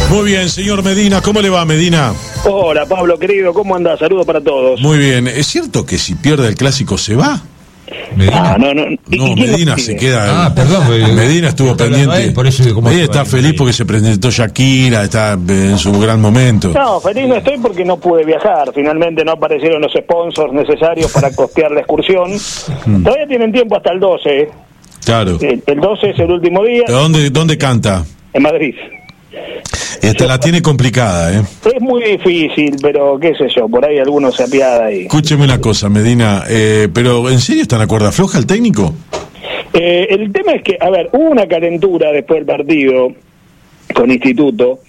Muy bien, señor Medina, ¿cómo le va, Medina? Hola, Pablo, querido, ¿cómo andás? Saludos para todos. Muy bien, ¿es cierto que si pierde el clásico se va? Medina. No, Medina se queda. Perdón. Medina estuvo pendiente. Por eso Medina está feliz porque se presentó Shakira, está en su gran momento. No, feliz no estoy porque no pude viajar. Finalmente no aparecieron los sponsors necesarios para costear la excursión. Todavía tienen tiempo hasta el 12. Claro. El 12 es el último día. ¿Dónde canta? En Madrid. La tiene complicada, ¿eh? Es muy difícil, pero qué sé yo, por ahí algunos se apiada ahí. Escúcheme una cosa, Medina, pero ¿en serio está en la cuerda floja el técnico? El tema es que, a ver, hubo una calentura después del partido con Instituto,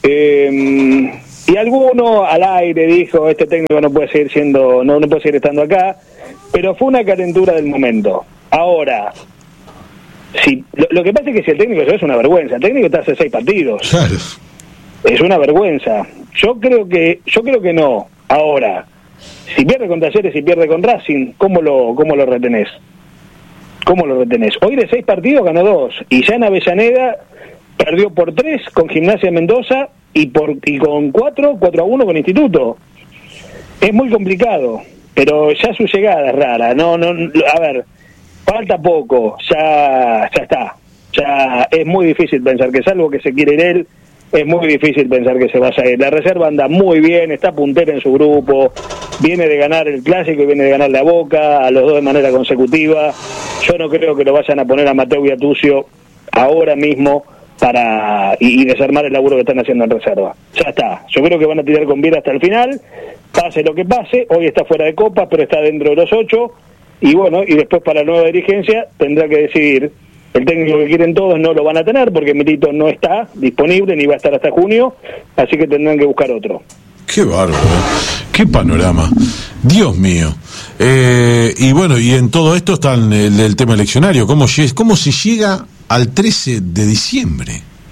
y alguno al aire dijo, este técnico no puede seguir siendo, no puede seguir estando acá, pero fue una calentura del momento. Ahora, si lo que pasa es que si el técnico es una vergüenza, el técnico está hace 6 partidos. Claro. Es una vergüenza. Yo creo que no. Ahora, si pierde con Talleres y pierde con Racing, ¿cómo lo retenés? ¿Cómo lo retenés? Hoy de 6 partidos ganó 2 y ya en Avellaneda perdió por 3 con Gimnasia Mendoza y con 4-1 con Instituto. Es muy complicado, pero ya su llegada es rara. No, a ver, falta poco, ya está. Ya es muy difícil pensar que, salvo que se quiere ir él, es muy difícil pensar que se vaya a ir. La reserva anda muy bien, está puntera en su grupo, viene de ganar el Clásico y viene de ganar la Boca, a los dos de manera consecutiva. Yo no creo que lo vayan a poner a Mateo Viatuccio ahora mismo y desarmar el laburo que están haciendo en reserva. Ya está, yo creo que van a tirar con Viera hasta el final, pase lo que pase. Hoy está fuera de Copa, pero está dentro de los 8, y bueno, y después para la nueva dirigencia tendrá que decidir. El técnico que quieren todos no lo van a tener porque Milito no está disponible ni va a estar hasta junio, así que tendrán que buscar otro. Qué bárbaro, qué panorama, Dios mío. Y bueno, y en todo esto está el tema eleccionario. ¿Cómo se llega al 13 de diciembre?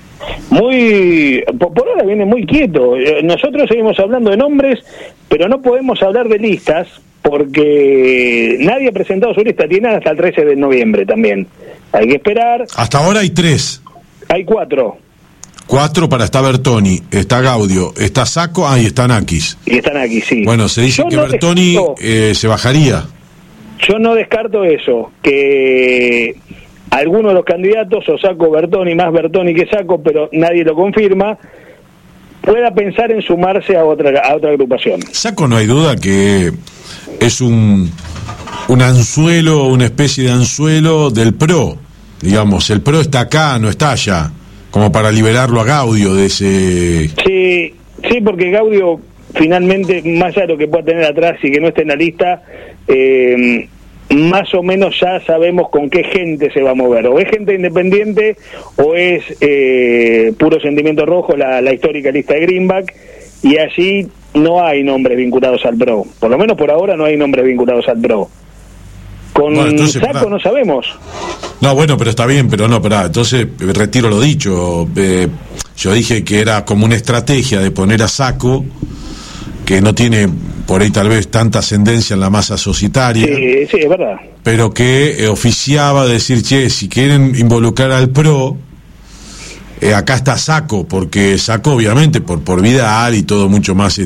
Por ahora viene muy quieto. Nosotros seguimos hablando de nombres, pero no podemos hablar de listas porque nadie ha presentado su lista. Tienen hasta el 13 de noviembre también. Hay que esperar. Hasta ahora hay 3. Hay 4. 4 para está Bertoni, está Gaudio, está Sacco, y está Nakis. Y está Nakis, sí. Bueno, se dice que Bertoni se bajaría. Yo no descarto eso, que alguno de los candidatos, o Sacco, Bertoni, más Bertoni que Sacco, pero nadie lo confirma, pueda pensar en sumarse a otra agrupación. Sacco no hay duda que es un anzuelo, una especie de anzuelo del PRO, digamos. El PRO está acá, no está allá, como para liberarlo a Gaudio de ese... Sí, porque Gaudio finalmente, más allá de lo que pueda tener atrás y que no esté en la lista, más o menos ya sabemos con qué gente se va a mover. O es gente independiente o es puro sentimiento rojo, la histórica lista de Greenback, y allí no hay nombres vinculados al PRO. Por lo menos por ahora no hay nombres vinculados al PRO. Con Sacco no sabemos. No, bueno, pero está bien, pero no, entonces retiro lo dicho. Yo dije que era como una estrategia de poner a Sacco, que no tiene por ahí tal vez tanta ascendencia en la masa societaria. Sí, es verdad. Pero que oficiaba decir, si quieren involucrar al PRO, acá está Sacco, porque Sacco obviamente por Vidal y todo mucho más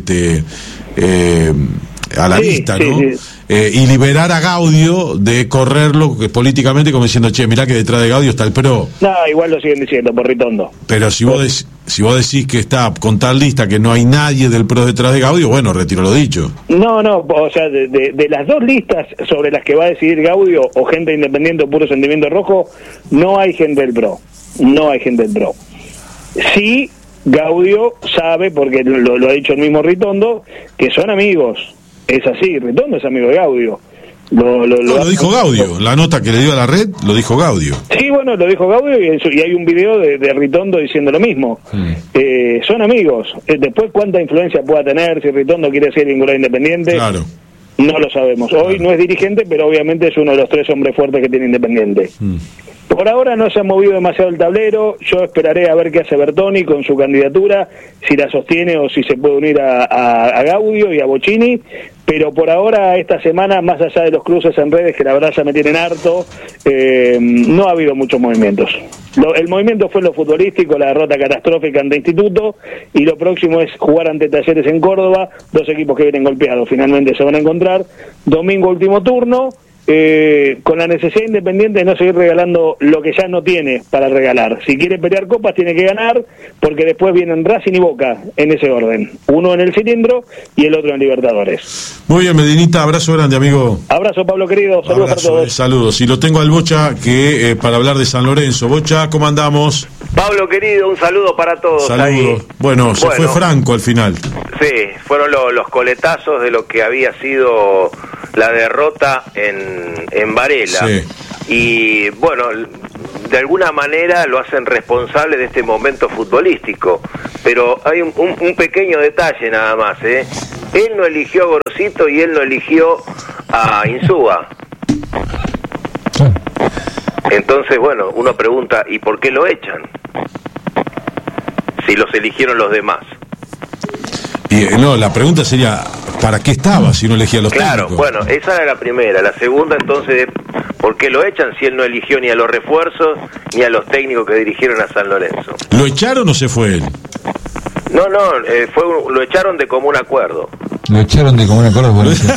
a la vista, ¿no? Sí. Y liberar a Gaudio de correrlo políticamente, como diciendo, mirá que detrás de Gaudio está el PRO. No, igual lo siguen diciendo, por Ritondo. Pero si vos decís que está con tal lista que no hay nadie del PRO detrás de Gaudio, bueno, retiro lo dicho. No, o sea, de las 2 listas sobre las que va a decidir Gaudio, o gente independiente o puro sentimiento rojo, no hay gente del PRO. No hay gente del PRO. Sí, Gaudio sabe, porque lo ha dicho el mismo Ritondo, que son amigos. Es así, Ritondo es amigo de Gaudio. Lo dijo Gaudio, la nota que le dio a la red lo dijo Gaudio. Sí, bueno, lo dijo Gaudio y hay un video de Ritondo diciendo lo mismo. Son amigos. Después, cuánta influencia pueda tener, si Ritondo quiere ser vinculado Independiente, claro, no lo sabemos. Hoy no es dirigente, pero obviamente es uno de los 3 hombres fuertes que tiene Independiente. Por ahora no se ha movido demasiado el tablero. Yo esperaré a ver qué hace Bertoni con su candidatura, si la sostiene o si se puede unir a Gaudio y a Bocchini. Pero por ahora, esta semana, más allá de los cruces en redes, que la verdad ya me tienen harto, no ha habido muchos movimientos. El movimiento fue lo futbolístico, la derrota catastrófica ante Instituto, y lo próximo es jugar ante Talleres en Córdoba, dos equipos que vienen golpeados, finalmente se van a encontrar. Domingo último turno, con la necesidad Independiente de no seguir regalando lo que ya no tiene para regalar. Si quiere pelear copas tiene que ganar, porque después vienen Racing y Boca en ese orden, uno en el cilindro y el otro en Libertadores. Muy bien, Medinita, abrazo grande, amigo. Abrazo, Pablo querido, saludos abrazo, para todos. Saludos, y lo tengo al Bocha que para hablar de San Lorenzo. Bocha, ¿cómo andamos? Pablo querido, un saludo para todos. Saludos. Ahí. Bueno, se fue Franco al final. Sí, fueron los coletazos de lo que había sido la derrota en Varela. Sí. Y bueno, de alguna manera lo hacen responsable de este momento futbolístico. Pero hay un pequeño detalle nada más, ¿eh? Él no eligió a Gorosito y él no eligió a Insúa. Entonces, bueno, uno pregunta, ¿y por qué lo echan? Si los eligieron los demás. Y no, la pregunta sería, ¿para qué estaba si no elegía a los técnicos? Claro, bueno, esa era la primera. La segunda, entonces, ¿por qué lo echan si él no eligió ni a los refuerzos ni a los técnicos que dirigieron a San Lorenzo? ¿Lo echaron o se fue él? No, lo echaron de común acuerdo. Lo echaron de común acuerdo por eso.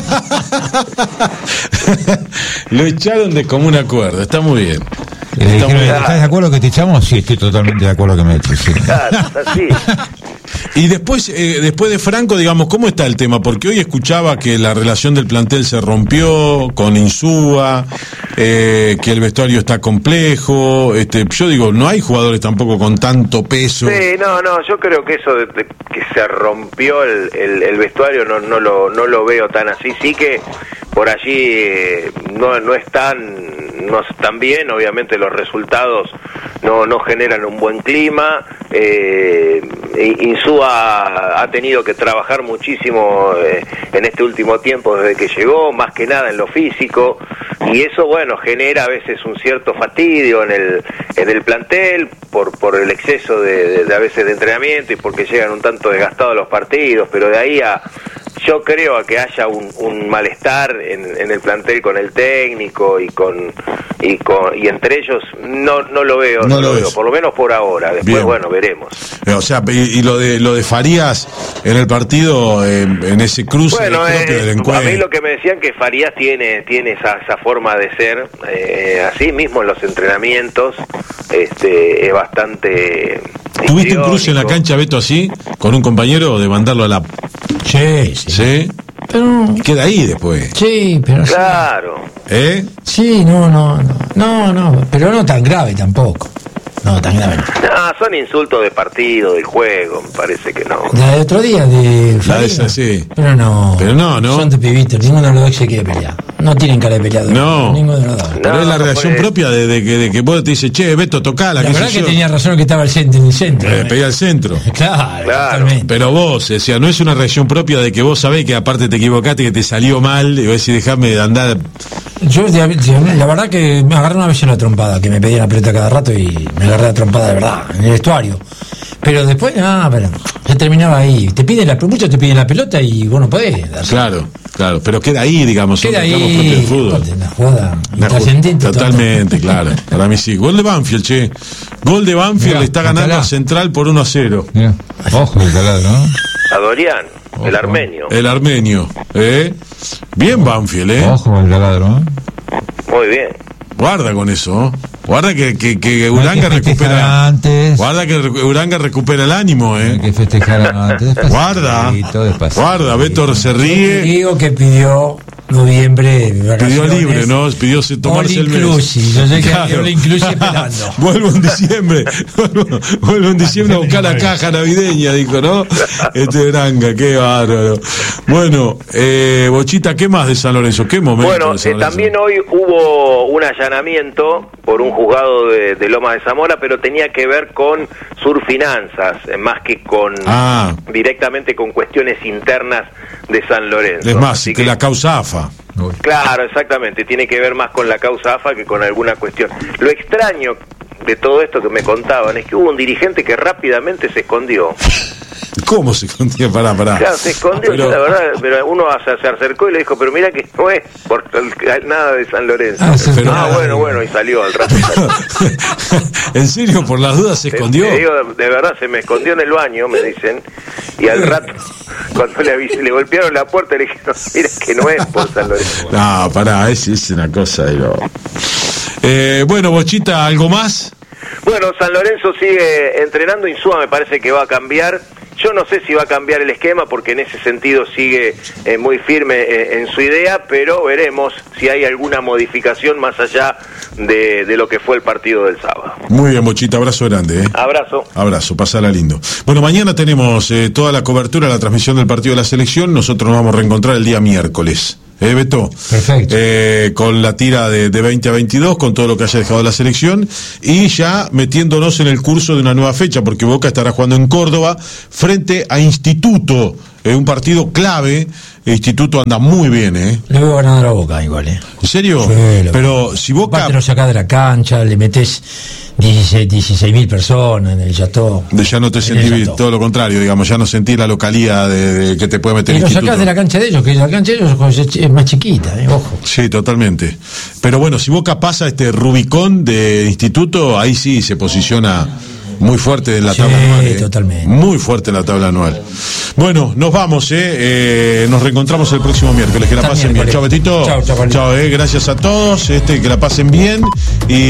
Lo echaron de común acuerdo, está muy bien. ¿Estás de acuerdo que te echamos? Sí, estoy totalmente de acuerdo que me eches. Sí. Claro, así. Y después de Franco, digamos, ¿cómo está el tema? Porque hoy escuchaba que la relación del plantel se rompió con Insúa, que el vestuario está complejo. Yo digo, no hay jugadores tampoco con tanto peso. Sí, no, yo creo que eso de que se rompió el vestuario no lo veo tan así. Sí que por allí no están bien, obviamente los resultados no generan un buen clima. Insúa ha tenido que trabajar muchísimo en este último tiempo desde que llegó, más que nada en lo físico, y eso bueno genera a veces un cierto fastidio en el plantel por el exceso de a veces de entrenamiento y porque llegan un tanto desgastados los partidos, pero de ahí yo creo que haya un malestar en el plantel con el técnico y entre ellos no lo veo, por lo menos por ahora. Después, bien. Bueno, veremos. O sea, y lo de Farías en el partido, en ese cruce, bueno, a mí lo que me decían que Farías tiene esa forma de ser, así mismo en los entrenamientos, es bastante. ¿Tuviste un cruce en la cancha, Beto, así, con un compañero, de mandarlo a la... Sí. Pero... queda ahí después. Sí, pero... Claro. Sí, no, pero no tan grave tampoco. No, tan grave. No, son insultos de partido, del juego, me parece que no. La de otro día, de Faría. La de esa, sí. Pero no. Son de pibitos, ninguno de los dos se quiere pelear. No tienen cara de peleador. No. Ninguno de los dos. Pero es la reacción propia de que vos te dices, che, Beto, tocala. La verdad que tenía razón que estaba en el centro. Pedía al centro. Claro, totalmente. Pero vos, o sea, no es una reacción propia de que vos sabés que aparte te equivocaste, que te salió mal, y vos decís, dejame de andar. Yo, la verdad que me agarré una vez en la trompada, que me pedía la pelota cada rato y me agarré la trompada de verdad, en el vestuario. Pero después, pero ya terminaba ahí. Muchos te piden la pelota y vos no podés darse. Claro, pero queda ahí, digamos. Queda ahí, del fútbol. Una jugada totalmente, claro. Para mí sí. Gol de Banfield, che. Gol de Banfield, mirá, le está ganando a Central por 1-0. Mirá. Ojo el taladro, ¿no? A Dorian, el armenio. El armenio, Bien Banfield, Ojo el taladro, Muy bien. Guarda con eso, Guarda que Uranga recupera antes. Guarda que Uranga recupera el ánimo, Hay que festejar antes. Guarda, Beto se ríe. Digo que pidió noviembre, pidió libre, ¿no? Pidió tomarse el mes. Yo sé que all inclusive esperando. Vuelvo en diciembre a buscar la caja navideña, dijo, ¿no? Uranga, qué bárbaro. Bueno, Bochita, ¿qué más de San Lorenzo? ¿Qué momento? Bueno, también hoy hubo un allanamiento por un juzgado de Lomas de Zamora, pero tenía que ver con Surfinanzas, más que con directamente con cuestiones internas de San Lorenzo. Es más, que la causa AFA. Claro, exactamente, tiene que ver más con la causa AFA que con alguna cuestión. Lo extraño de todo esto que me contaban es que hubo un dirigente que rápidamente se escondió. ¿Cómo se escondió? Pará. Claro, se escondió, Pero... la verdad, pero uno se acercó y le dijo, pero mira que no es por nada de San Lorenzo. Bueno, y salió al rato. ¿En serio? ¿Por las dudas se escondió? Te digo, de verdad, se me escondió en el baño, me dicen, y al rato, cuando le golpearon la puerta, le dijeron, mira que no es por San Lorenzo. No, pará, es una cosa, digo. Bueno, Bochita, ¿algo más? Bueno, San Lorenzo sigue entrenando, Insúa me parece que va a cambiar. Yo no sé si va a cambiar el esquema porque en ese sentido sigue muy firme en su idea, pero veremos si hay alguna modificación más allá de lo que fue el partido del sábado. Muy bien, Bochita, abrazo grande. Abrazo, pasala lindo. Bueno, mañana tenemos toda la cobertura, la transmisión del partido de la selección. Nosotros nos vamos a reencontrar el día miércoles. Beto, perfecto. Con la tira de 20 a 22, con todo lo que haya dejado la selección, y ya metiéndonos en el curso de una nueva fecha, porque Boca estará jugando en Córdoba frente a Instituto, un partido clave. Instituto anda muy bien, Le veo ganando a Boca igual, ¿En serio? Sí, pero si Boca... Te lo sacás de la cancha, le metés 16.000 personas en el Chateau. Ya no te sentís, todo lo contrario, digamos, ya no sentís la localía de que te puede meter y Instituto. Y lo sacás de la cancha de ellos, que la cancha de ellos es más chiquita, ojo. Sí, totalmente. Pero bueno, si Boca pasa este Rubicón de Instituto, ahí sí se posiciona muy fuerte en la tabla anual. Totalmente. Muy fuerte en la tabla anual. Bueno, nos vamos, nos reencontramos el próximo miércoles. Que la pasen bien. Chao, Betito. Chao, gracias a todos, que la pasen bien. Y